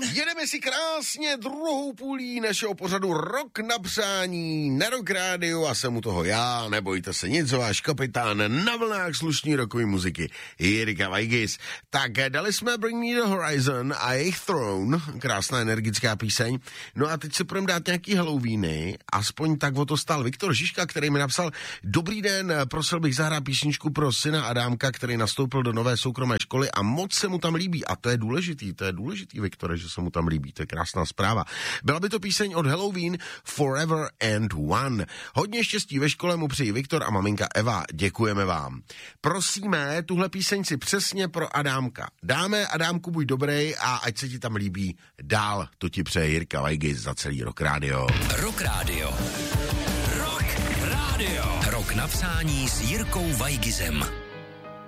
Jedeme si krásně druhou půlí našeho pořadu Rok na přání na Rock Radio a jsem u toho já, nebojte se nic, váš kapitán na vlnách slušný rokový muziky Jirka Vajgis. Tak dali jsme Bring Me the Horizon a jejich Throne, krásná energická píseň. No a teď se půjdeme dát nějaký Halloweeny, aspoň tak o to stál Viktor Žižka, který mi napsal: dobrý den, prosil bych zahrát písničku pro syna Adámka, který nastoupil do nové soukromé školy a moc se mu tam líbí. A to je důležitý, Viktore, že se mu tam líbí, to je krásná zpráva. Byla by to píseň od Halloween Forever and One. Hodně štěstí ve škole mu přeji Viktor a maminka Eva, děkujeme vám. Prosíme tuhle píseň si přesně pro Adámka. Dáme, Adámku, buď dobrý a ať se ti tam líbí dál, to ti přeje Jirka Vajgis za celý Rock Radio. Rock Radio. Rock Radio. Rok na přání s Jirkou Vajgisem.